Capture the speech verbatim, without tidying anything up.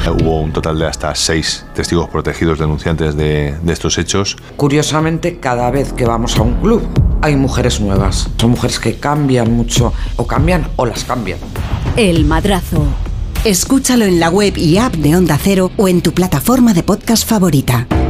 Hubo un total de hasta seis testigos protegidos denunciantes de, de estos hechos. Curiosamente, cada vez que vamos a un club hay mujeres nuevas. Son mujeres que cambian mucho, o cambian o las cambian. El Madrazo. Escúchalo en la web y app de Onda Cero o en tu plataforma de podcast favorita.